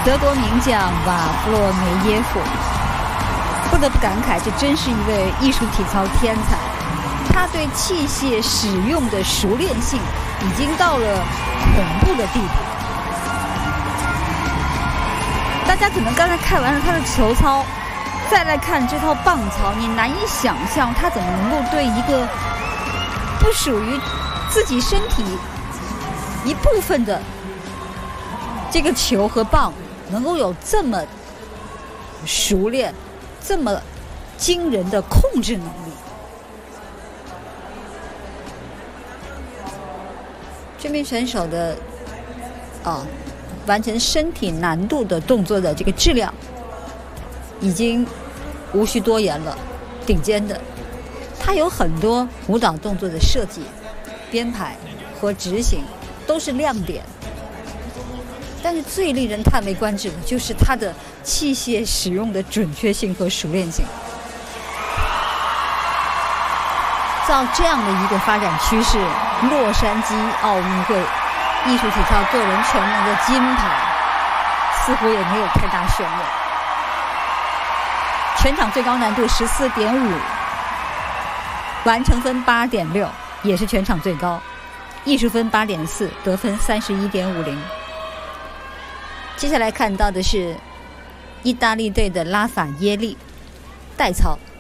德国名将瓦弗洛梅耶夫。不得不感慨，这真是一位艺术体操天才。他对器械使用的熟练性已经到了恐怖的地步。大家可能刚才看完了他的球操，再来看这套棒操，你难以想象他怎么能够对一个不属于自己身体一部分的这个球和棒能够有这么熟练、这么惊人的控制能力。这名选手的完成身体难度的动作的这个质量已经无需多言了，顶尖的。他有很多舞蹈动作的设计、编排和执行都是亮点，但是最令人叹为观止的就是他的器械使用的准确性和熟练性。照这样的一个发展趋势，洛杉矶奥运会艺术体操个人全能的金牌似乎也没有太大悬念。全场最高难度 14.5， 完成分 8.6， 也是全场最高，艺术分 8.4， 得分 31.50。 接下来看到的是意大利队的拉法耶利代操。